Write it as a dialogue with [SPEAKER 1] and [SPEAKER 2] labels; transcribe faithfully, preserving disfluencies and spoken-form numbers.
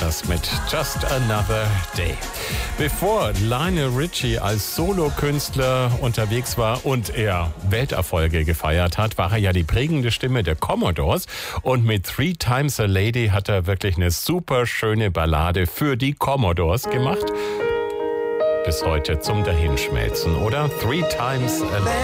[SPEAKER 1] das mit Just Another Day. Bevor Lionel Richie als Solokünstler unterwegs war und er Welterfolge gefeiert hat, war er ja die prägende Stimme der Commodores. Und mit Three Times a Lady hat er wirklich eine super schöne Ballade für die Commodores gemacht. Bis heute zum Dahinschmelzen, oder? Three Times a Lady.